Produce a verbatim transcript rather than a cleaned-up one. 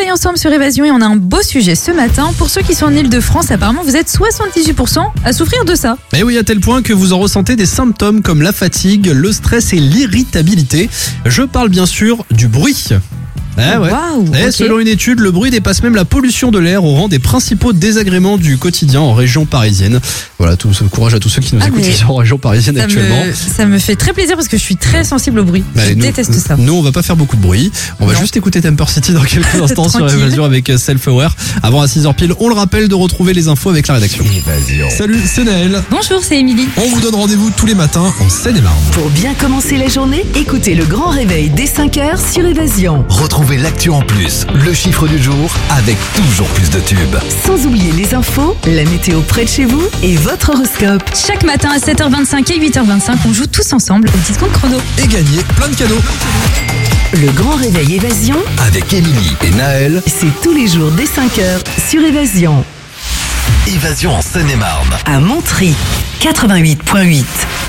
réveille ensemble sur Évasion et on a un beau sujet ce matin. Pour ceux qui sont en Ile-de-France, apparemment vous êtes soixante-dix-huit pour cent à souffrir de ça. Et oui, à tel point que vous en ressentez des symptômes comme la fatigue, le stress et l'irritabilité. Je parle bien sûr du bruit. Eh ouais. Waouh, Et ok. selon une étude, le bruit dépasse même la pollution de l'air au rang des principaux désagréments du quotidien en région parisienne. Voilà, tout ce courage à tous ceux qui nous Ah, écoutent mais qui sont en région parisienne Ça actuellement. me, ça me fait très plaisir parce que je suis très sensible au bruit. Bah, je nous, déteste ça. Nous, on va pas faire beaucoup de bruit. On va Non. juste écouter Temper City dans quelques instants sur Tranquille. Évasion avec Self Aware. Avant à six heures pile, on le rappelle de retrouver les infos avec la rédaction. Salut, c'est Naël. Bonjour, c'est Émilie. On vous donne rendez-vous tous les matins en Seine-et-Marne. Pour bien commencer la journée, écoutez le grand réveil dès cinq heures sur Évasion. Retrouvez l'actu en plus, le chiffre du jour avec toujours plus de tubes. Sans oublier les infos, la météo près de chez vous et votre horoscope. Chaque matin à sept heures vingt-cinq et huit heures vingt-cinq, on joue tous ensemble au Discount Chrono. Et gagner plein de cadeaux. Le grand réveil Évasion, Avec Émilie et Naël, c'est tous les jours dès cinq heures sur Évasion. Évasion en Seine-et-Marne. À Montry, quatre-vingt-huit virgule huit.